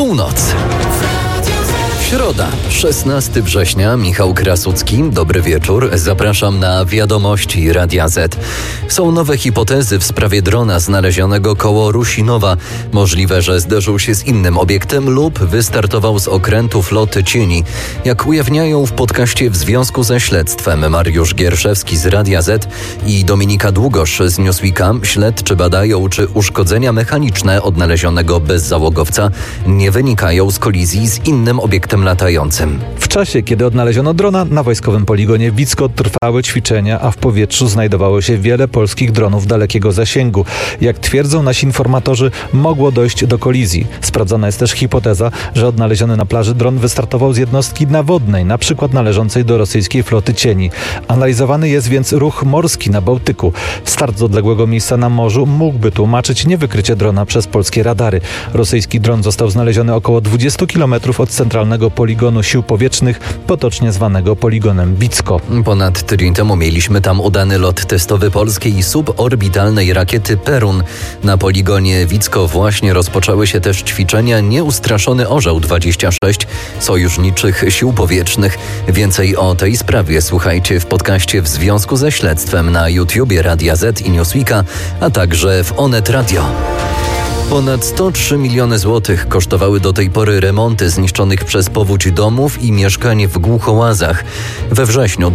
Północ. Środa, 16 września, Michał Krasucki. Dobry wieczór. Zapraszam na Wiadomości Radia Z. Są nowe hipotezy w sprawie drona znalezionego koło Rusinowa. Możliwe, że zderzył się z innym obiektem lub wystartował z okrętu floty cieni. Jak ujawniają w podcaście w związku ze śledztwem Mariusz Gierszewski z Radia Z i Dominika Długosz z Newsweeka, śledczy badają, czy uszkodzenia mechaniczne odnalezionego bezzałogowca nie wynikają z kolizji z innym obiektem latającym. W czasie, kiedy odnaleziono drona, na wojskowym poligonie Wicko trwały ćwiczenia, a w powietrzu znajdowało się wiele polskich dronów dalekiego zasięgu. Jak twierdzą nasi informatorzy, mogło dojść do kolizji. Sprawdzona jest też hipoteza, że odnaleziony na plaży dron wystartował z jednostki nawodnej, na przykład należącej do rosyjskiej floty cieni. Analizowany jest więc ruch morski na Bałtyku. Start z odległego miejsca na morzu mógłby tłumaczyć niewykrycie drona przez polskie radary. Rosyjski dron został znaleziony około 20 km od centralnego poligonu sił powietrznych, potocznie zwanego poligonem Wicko. Ponad tydzień temu mieliśmy tam udany lot testowy polskiej suborbitalnej rakiety Perun. Na poligonie Wicko właśnie rozpoczęły się też ćwiczenia Nieustraszony Orzeł 26 sojuszniczych sił powietrznych. Więcej o tej sprawie słuchajcie w podcaście w związku ze śledztwem na YouTubie Radia Z i Newsweeka, a także w Onet Radio. Ponad 103 miliony złotych kosztowały do tej pory remonty zniszczonych przez powódź domów i mieszkań w Głuchołazach. We wrześniu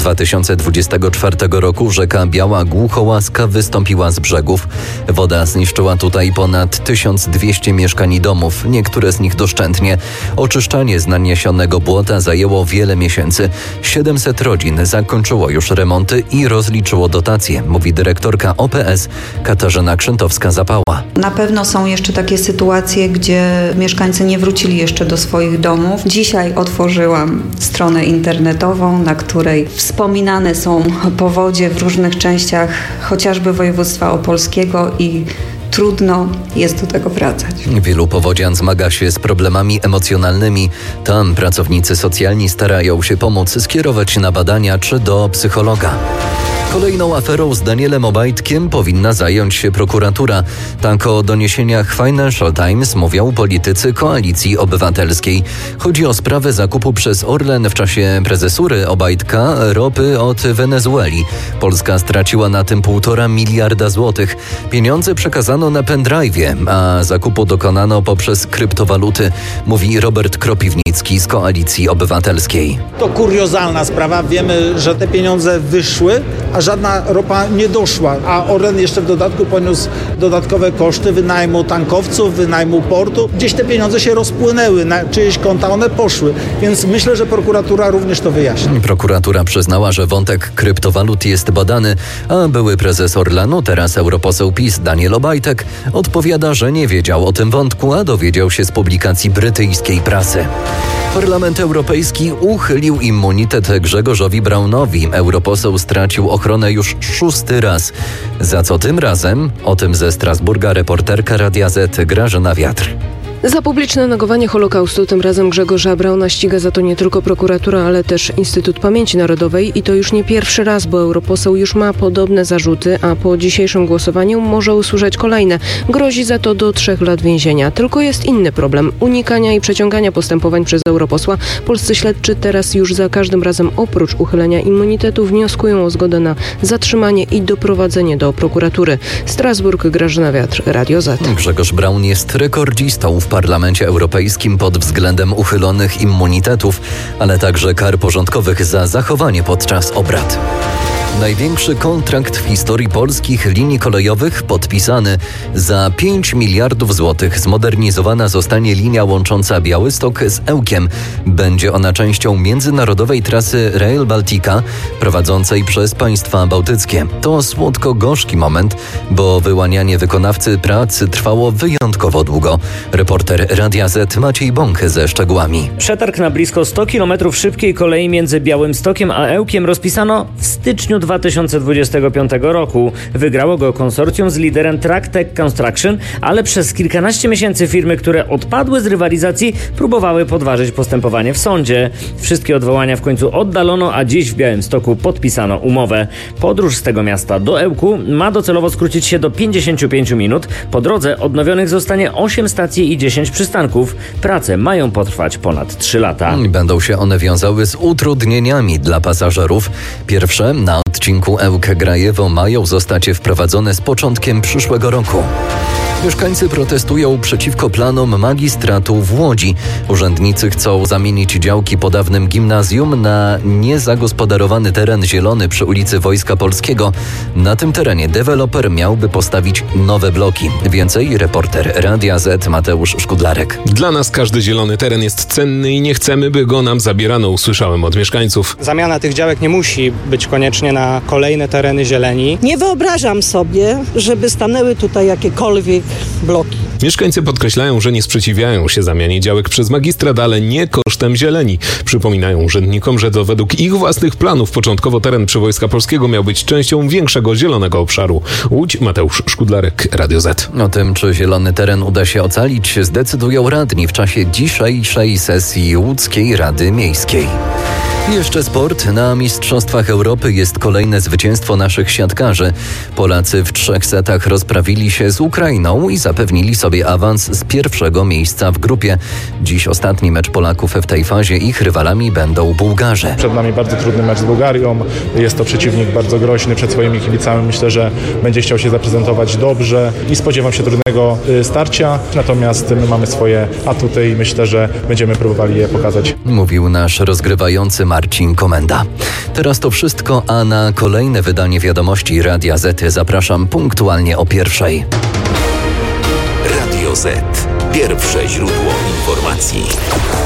2024 roku rzeka Biała Głuchołaska wystąpiła z brzegów. Woda zniszczyła tutaj ponad 1200 mieszkań i domów, niektóre z nich doszczętnie. Oczyszczanie z naniesionego błota zajęło wiele miesięcy. 700 rodzin zakończyło już remonty i rozliczyło dotacje, mówi dyrektorka OPS Katarzyna Krzętowska-Zapała. Na pewno są jeszcze takie sytuacje, gdzie mieszkańcy nie wrócili jeszcze do swoich domów. Dzisiaj otworzyłam stronę internetową, na której wspominane są powodzie w różnych częściach chociażby województwa opolskiego i trudno jest do tego wracać. Wielu powodzian zmaga się z problemami emocjonalnymi. Tam pracownicy socjalni starają się pomóc skierować na badania czy do psychologa. Kolejną aferą z Danielem Obajtkiem powinna zająć się prokuratura. Tak o doniesieniach Financial Times mówią politycy Koalicji Obywatelskiej. Chodzi o sprawę zakupu przez Orlen w czasie prezesury Obajtka ropy od Wenezueli. Polska straciła na tym 1,5 miliarda złotych. Pieniądze przekazano na pendrive'ie, a zakupu dokonano poprzez kryptowaluty, mówi Robert Kropiwnicki z Koalicji Obywatelskiej. To kuriozalna sprawa. Wiemy, że te pieniądze wyszły, a żadna ropa nie doszła, a Orlen jeszcze w dodatku poniósł dodatkowe koszty wynajmu tankowców, wynajmu portu. Gdzieś te pieniądze się rozpłynęły, na czyjeś konta one poszły, więc myślę, że prokuratura również to wyjaśni. Prokuratura przyznała, że wątek kryptowalut jest badany, a były prezes Orlenu, teraz europoseł PiS Daniel Obajtek, odpowiada, że nie wiedział o tym wątku, a dowiedział się z publikacji brytyjskiej prasy. Parlament Europejski uchylił immunitet Grzegorzowi Braunowi. Europoseł stracił ochronę już 6. raz. Za co tym razem? O tym ze Strasburga reporterka Radia Z Grażyna Wiatr. Za publiczne negowanie Holokaustu tym razem Grzegorza Brauna ściga za to nie tylko prokuratura, ale też Instytut Pamięci Narodowej i to już nie pierwszy raz, bo europoseł już ma podobne zarzuty, a po dzisiejszym głosowaniu może usłyszeć kolejne. Grozi za to do 3 lat więzienia. Tylko jest inny problem. Unikania i przeciągania postępowań przez europosła. Polscy śledczy teraz już za każdym razem oprócz uchylenia immunitetu wnioskują o zgodę na zatrzymanie i doprowadzenie do prokuratury. Strasburg, Grażyna Wiatr, Radio Z. Grzegorz Braun jest rekordzistą w Parlamencie Europejskim pod względem uchylonych immunitetów, ale także kar porządkowych za zachowanie podczas obrad. Największy kontrakt w historii polskich linii kolejowych podpisany. Za 5 miliardów złotych zmodernizowana zostanie linia łącząca Białystok z Ełkiem. Będzie ona częścią międzynarodowej trasy Rail Baltica prowadzącej przez państwa bałtyckie. To słodko-gorzki moment, bo wyłanianie wykonawcy pracy trwało wyjątkowo długo. Reporter Radia Z Maciej Bąk ze szczegółami. Przetarg na blisko 100 km szybkiej kolei między Białymstokiem a Ełkiem rozpisano w styczniu 2025 roku. Wygrało go konsorcjum z liderem Tractech Construction, ale przez kilkanaście miesięcy firmy, które odpadły z rywalizacji, próbowały podważyć postępowanie w sądzie. Wszystkie odwołania w końcu oddalono, a dziś w Białymstoku podpisano umowę. Podróż z tego miasta do Ełku ma docelowo skrócić się do 55 minut. Po drodze odnowionych zostanie 8 stacji i 10 przystanków. Prace mają potrwać ponad 3 lata. Będą się one wiązały z utrudnieniami dla pasażerów. Pierwsze na odcinku Ełk-Grajewo mają zostać wprowadzone z początkiem przyszłego roku. Mieszkańcy protestują przeciwko planom magistratu w Łodzi. Urzędnicy chcą zamienić działki po dawnym gimnazjum na niezagospodarowany teren zielony przy ulicy Wojska Polskiego. Na tym terenie deweloper miałby postawić nowe bloki. Więcej reporter Radia Z Mateusz Szkudlarek. Dla nas każdy zielony teren jest cenny i nie chcemy, by go nam zabierano, usłyszałem od mieszkańców. Zamiana tych działek nie musi być koniecznie na kolejne tereny zieleni. Nie wyobrażam sobie, żeby stanęły tutaj jakiekolwiek bloki. Mieszkańcy podkreślają, że nie sprzeciwiają się zamianie działek przez magistrat, ale nie kosztem zieleni. Przypominają urzędnikom, że to według ich własnych planów początkowo teren przy Wojska Polskiego miał być częścią większego zielonego obszaru. Łódź, Mateusz Szkudlarek, Radio Z. O tym, czy zielony teren uda się ocalić, zdecydują radni w czasie dzisiejszej sesji Łódzkiej Rady Miejskiej. Jeszcze sport. Na Mistrzostwach Europy jest kolejne zwycięstwo naszych siatkarzy. Polacy w 3 setach rozprawili się z Ukrainą i zapewnili sobie awans z pierwszego miejsca w grupie. Dziś ostatni mecz Polaków w tej fazie. Ich rywalami będą Bułgarze. Przed nami bardzo trudny mecz z Bułgarią. Jest to przeciwnik bardzo groźny przed swoimi kibicami. Myślę, że będzie chciał się zaprezentować dobrze i spodziewam się trudnego starcia. Natomiast my mamy swoje atuty i myślę, że będziemy próbowali je pokazać. Mówił nasz rozgrywający Marcin Komenda. Teraz to wszystko, a na kolejne wydanie Wiadomości Radia Z zapraszam punktualnie o 1:00. Radio Z. Pierwsze źródło informacji.